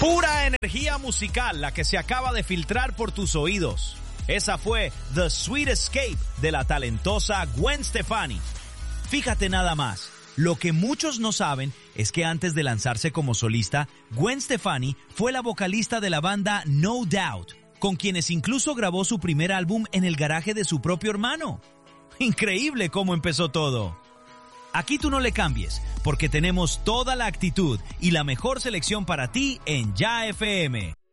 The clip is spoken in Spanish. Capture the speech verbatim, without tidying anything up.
Pura energía musical la que se acaba de filtrar por tus oídos. Esa fue The Sweet Escape de la talentosa Gwen Stefani. Fíjate nada más, lo que muchos no saben es que antes de lanzarse como solista, Gwen Stefani fue la vocalista de la banda No Doubt, con quienes incluso grabó su primer álbum en el garaje de su propio hermano. Increíble cómo empezó todo. Aquí tú no le cambies, porque tenemos toda la actitud y la mejor selección para ti en Ya F M.